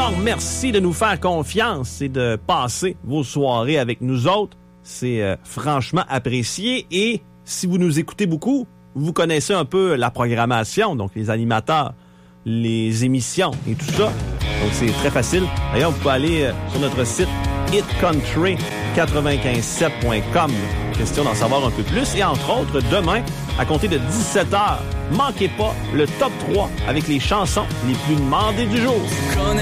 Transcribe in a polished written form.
énorme merci de nous faire confiance et de passer vos soirées avec nous autres. C'est franchement apprécié. Et si vous nous écoutez beaucoup, vous connaissez un peu la programmation, donc les animateurs, les émissions et tout ça. Donc c'est très facile. D'ailleurs, vous pouvez aller sur notre site hitcountry957.com. Question d'en savoir un peu plus. Et entre autres, demain, à compter de 17h, manquez pas le top 3 avec les chansons les plus demandées du jour.